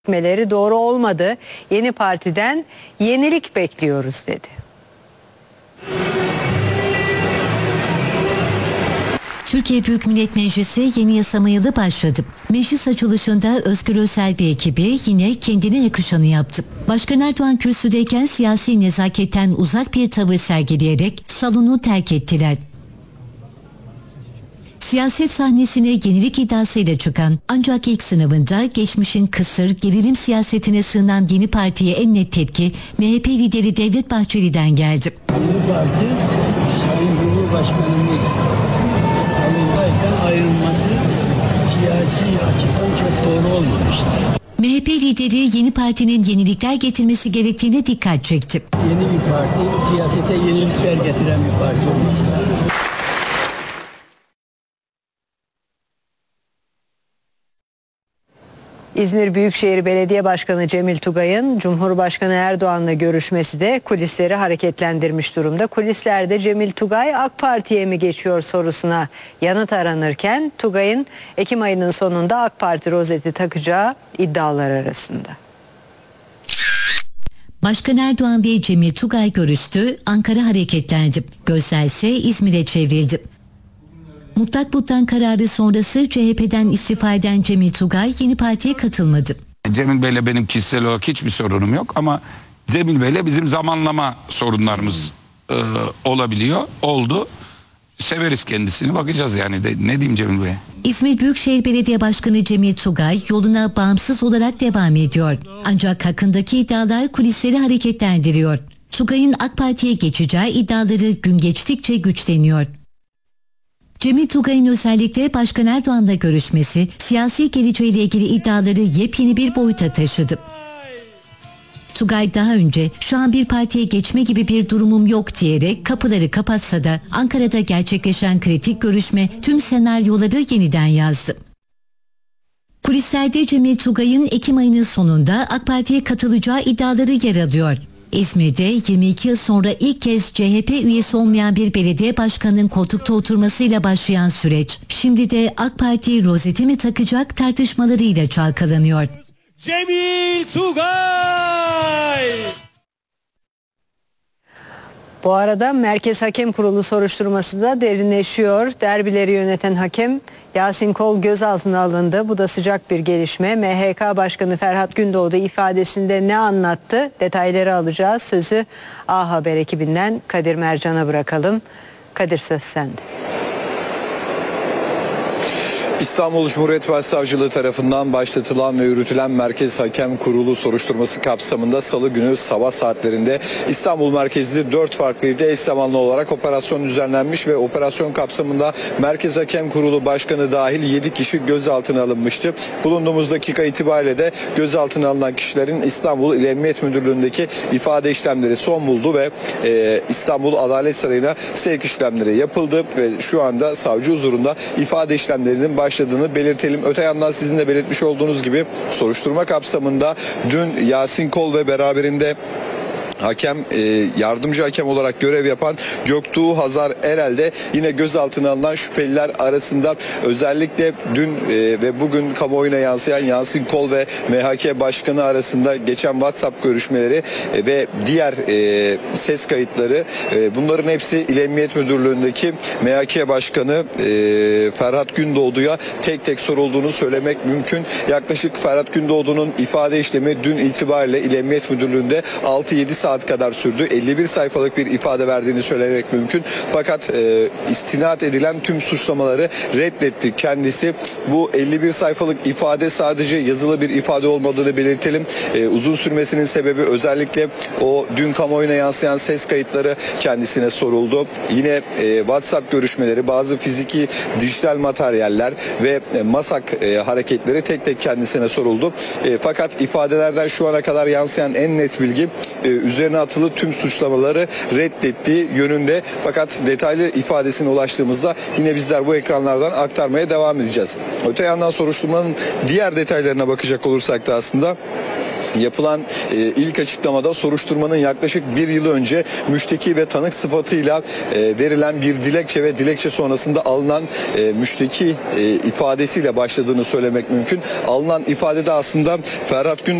Gitmeleri doğru olmadı. Yeni partiden yenilik bekliyoruz dedi. Türkiye Büyük Millet Meclisi yeni yasama yılı başladı. Meclis açılışında Özgür Özel bir ekibi yine kendine yakışanı yaptı. Başkan Erdoğan kürsüdeyken siyasi nezaketten uzak bir tavır sergileyerek salonu terk ettiler. Siyaset sahnesine yenilik iddiasıyla çıkan ancak ilk sınavında geçmişin kısır gerilim siyasetine sığınan yeni partiye en net tepki MHP lideri Devlet Bahçeli'den geldi. Yeni parti Sayın Cumhurbaşkanımız salondayken ayrılması siyasi açıdan çok doğru olmamıştır. MHP lideri yeni partinin yenilikler getirmesi gerektiğine dikkat çekti. Yeni bir parti siyasete yenilikler getiren bir parti olması lazım. İzmir Büyükşehir Belediye Başkanı Cemil Tugay'ın Cumhurbaşkanı Erdoğan'la görüşmesi de kulisleri hareketlendirmiş durumda. Kulislerde Cemil Tugay AK Parti'ye mi geçiyor sorusuna yanıt aranırken Tugay'ın Ekim ayının sonunda AK Parti rozeti takacağı iddialar arasında. Başkan Erdoğan ve Cemil Tugay görüştü, Ankara hareketlendi. Gözler ise İzmir'e çevrildi. Mutlak buttan kararı sonrası CHP'den istifa eden Cemil Tugay yeni partiye katılmadı. Cemil Bey'le benim kişisel olarak hiçbir sorunum yok ama Cemil Bey'le bizim zamanlama sorunlarımız oldu. Severiz kendisini, bakacağız yani ne diyeyim Cemil Bey'e. İzmir Büyükşehir Belediye Başkanı Cemil Tugay yoluna bağımsız olarak devam ediyor. Ancak hakkındaki iddialar kulisleri hareketlendiriyor. Tugay'ın AK Parti'ye geçeceği iddiaları gün geçtikçe güçleniyor. Cemil Tugay'ın özellikle Başkan Erdoğan'la görüşmesi siyasi geleceğiyle ilgili iddiaları yepyeni bir boyuta taşıdı. Tugay daha önce şu an bir partiye geçme gibi bir durumum yok diyerek kapıları kapatsa da Ankara'da gerçekleşen kritik görüşme tüm senaryoları yeniden yazdı. Kulislerde Cemil Tugay'ın Ekim ayının sonunda AK Parti'ye katılacağı iddiaları yer alıyor. İzmir'de 22 yıl sonra ilk kez CHP üyesi olmayan bir belediye başkanının koltukta oturmasıyla başlayan süreç, şimdi de AK Parti rozeti mi takacak tartışmalarıyla çalkalanıyor. Cemil Tugay! Bu arada Merkez Hakem Kurulu soruşturması da derinleşiyor. Derbileri yöneten hakem Yasin Kol gözaltına alındı. Bu da sıcak bir gelişme. MHK Başkanı Ferhat Gündoğdu ifadesinde ne anlattı? Detayları alacağız. Sözü A Haber ekibinden Kadir Mercan'a bırakalım. Kadir, söz sende. İstanbul Cumhuriyet Başsavcılığı tarafından başlatılan ve yürütülen Merkez Hakem Kurulu soruşturması kapsamında Salı günü sabah saatlerinde İstanbul merkezli 4 farklı ilde eş zamanlı olarak operasyon düzenlenmiş ve operasyon kapsamında Merkez Hakem Kurulu Başkanı dahil 7 kişi gözaltına alınmıştı. Bulunduğumuz dakika itibariyle de gözaltına alınan kişilerin İstanbul İl Emniyet Müdürlüğü'ndeki ifade işlemleri son buldu ve İstanbul Adalet Sarayı'na sevk işlemleri yapıldı ve şu anda savcı huzurunda ifade işlemlerinin başladığını belirtelim. Öte yandan sizin de belirtmiş olduğunuz gibi soruşturma kapsamında dün Yasin Kol ve beraberinde yardımcı hakem olarak görev yapan Göktuğ Hazar Erel de yine gözaltına alınan şüpheliler arasında. Özellikle dün ve bugün kamuoyuna yansıyan Yasin Kol ve MHK Başkanı arasında geçen WhatsApp görüşmeleri ve diğer ses kayıtları, bunların hepsi İl Emniyet Müdürlüğü'ndeki MHK Başkanı Ferhat Gündoğdu'ya tek tek sorulduğunu söylemek mümkün. Yaklaşık Ferhat Gündoğdu'nun ifade işlemi dün itibariyle İl Emniyet Müdürlüğü'nde 6-7 saat kadar sürdü. 51 sayfalık bir ifade verdiğini söylemek mümkün. Fakat istinad edilen tüm suçlamaları reddetti kendisi. Bu 51 sayfalık ifade sadece yazılı bir ifade olmadığını belirtelim. Uzun sürmesinin sebebi özellikle o dün kamuoyuna yansıyan ses kayıtları kendisine soruldu. Yine WhatsApp görüşmeleri, bazı fiziki dijital materyaller ve masak hareketleri tek tek kendisine soruldu. Fakat ifadelerden şu ana kadar yansıyan en net bilgi üzerine atılı tüm suçlamaları reddettiği yönünde. Fakat detaylı ifadesine ulaştığımızda yine bizler bu ekranlardan aktarmaya devam edeceğiz. Öte yandan soruşturmanın diğer detaylarına bakacak olursak da aslında Yapılan ilk açıklamada soruşturmanın yaklaşık bir yıl önce müşteki ve tanık sıfatıyla verilen bir dilekçe ve dilekçe sonrasında alınan müşteki ifadesiyle başladığını söylemek mümkün. Alınan ifadede aslında Ferhat Gündoğdu